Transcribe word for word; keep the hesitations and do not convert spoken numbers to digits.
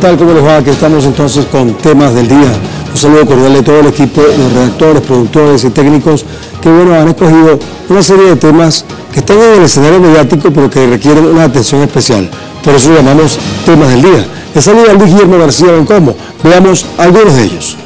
tal? ¿Cómo les va? Aquí estamos entonces con temas del día. Un saludo cordial de todo el equipo de redactores, productores y técnicos que, bueno, han escogido una serie de temas que están en el escenario mediático, pero que requieren una atención especial. Por eso lo llamamos temas del día. Les saluda Luis Guillermo García Bencomo. Veamos algunos de ellos.